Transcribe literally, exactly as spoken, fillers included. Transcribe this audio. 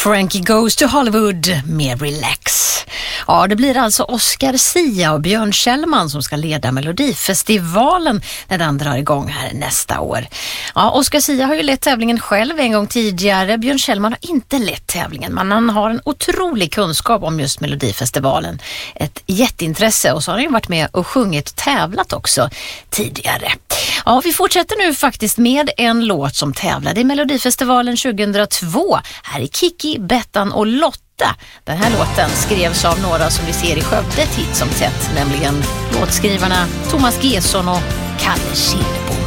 Frankie Goes to Hollywood med Relax. Ja, det blir alltså Oscar Sia och Björn Kjellman som ska leda Melodifestivalen när den drar igång här nästa år. Ja, Oscar Sia har ju lett tävlingen själv en gång tidigare. Björn Kjellman har inte lett tävlingen, men han har en otrolig kunskap om just Melodifestivalen. Ett jätteintresse, och så har han ju varit med och sjungit och tävlat också tidigare. Ja, vi fortsätter nu faktiskt med en låt som tävlade i Melodifestivalen tjugohundratvå. Här är Kiki, Bettan och Lotta. Den här låten skrevs av några som vi ser i Skövde titt som tätt, nämligen låtskrivarna Thomas Gesson och Kalle Killebo.